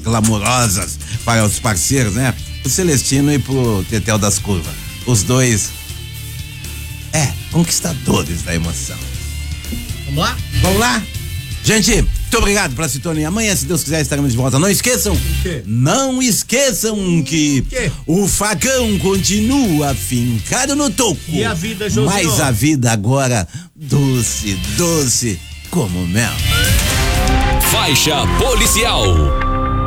glamurosas para os parceiros, né? O Celestino e pro Tetel das Curvas. Os dois, conquistadores da emoção. Vamos lá? Vamos lá? Gente, muito obrigado pela sintonia. Amanhã, se Deus quiser, estaremos de volta. Não esqueçam, não esqueçam que o facão continua fincado no toco. E a vida, Josinho? Mas a vida agora, doce, doce como mel. Faixa Policial.